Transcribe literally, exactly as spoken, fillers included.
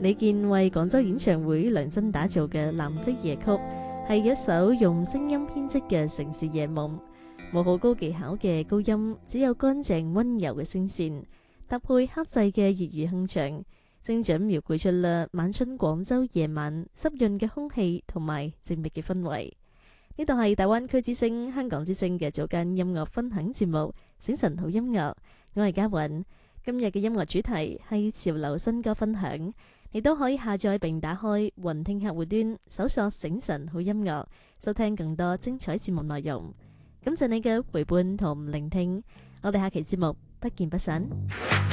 李健為廣州演唱會量身打造嘅藍色夜曲，係一首用聲音編織嘅城市夜夢，冇好高技巧嘅高音，只有乾淨溫柔嘅聲線，搭配克制嘅粵語哼唱，精準描繪出了晚春廣州夜晚濕潤嘅空氣同埋靜謐嘅氛圍。呢度係大灣區之聲、香港之聲嘅早間音樂分享節目《醒晨好音樂》，我係嘉韻。今日嘅音樂主題係潮流新歌分享。你都可以下載並打開雲聽客戶端，搜索醒晨好音樂，收聽更多精彩節目內容。感謝你嘅陪伴同聆聽，我哋下期節目不見不散。